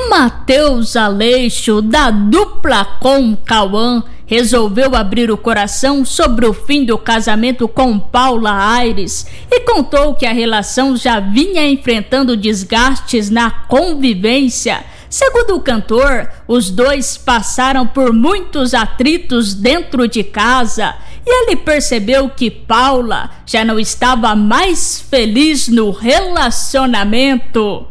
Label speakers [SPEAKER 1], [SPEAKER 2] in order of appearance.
[SPEAKER 1] Matheus Aleixo, da dupla com Cauã, resolveu abrir o coração sobre o fim do casamento com Paula Aires e contou que a relação já vinha enfrentando desgastes na convivência. Segundo o cantor, os dois passaram por muitos atritos dentro de casa e ele percebeu que Paula já não estava mais feliz no relacionamento.